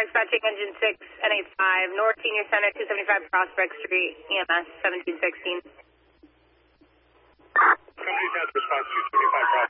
car dispatching engine 6, N85, North Senior Center, 275 Prospect Street, EMS 1716. Company 10 response 275 Prospect.